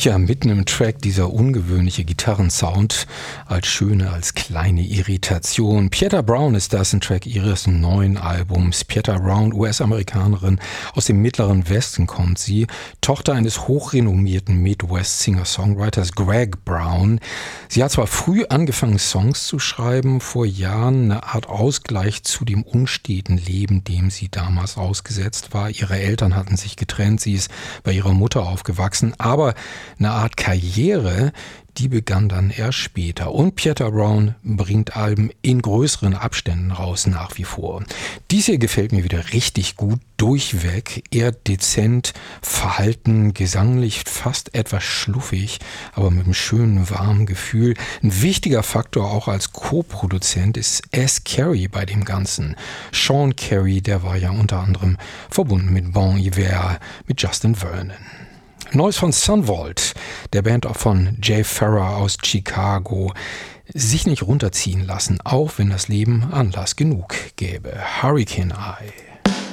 Ja, mitten im Track dieser ungewöhnliche Gitarrensound als schöne, als kleine Irritation. Pieta Brown ist das, ein Track ihres neuen Albums. Pieta Brown, US-Amerikanerin, aus dem Mittleren Westen kommt sie, Tochter eines hochrenommierten Midwest-Singer-Songwriters Greg Brown. Sie hat zwar früh angefangen, Songs zu schreiben, vor Jahren eine Art Ausgleich zu dem unsteten Leben, dem sie damals ausgesetzt war. Ihre Eltern hatten sich getrennt, sie ist bei ihrer Mutter aufgewachsen, aber eine Art Karriere, die begann dann erst später. Und Pieta Brown bringt Alben in größeren Abständen raus, nach wie vor. Dies hier gefällt mir wieder richtig gut, durchweg, eher dezent, verhalten, gesanglich fast etwas schluffig, aber mit einem schönen, warmen Gefühl. Ein wichtiger Faktor auch als Co-Produzent ist S. Carey bei dem Ganzen. Sean Carey, der war ja unter anderem verbunden mit Bon Iver, mit Justin Vernon. Neues von Sunvault, der Band auch von Jay Farrar aus Chicago. Sich nicht runterziehen lassen, auch wenn das Leben Anlass genug gäbe. Hurricane Eye.